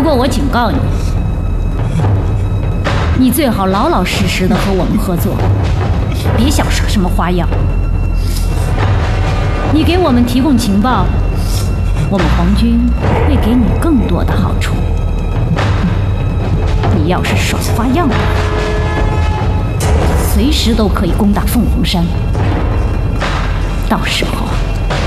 过我警告你，你最好老老实实的和我们合作，别想耍什么花样。你给我们提供情报，我们皇军会给你更多的好处。你要是耍花样的话，随时都可以攻打凤凰山，到时候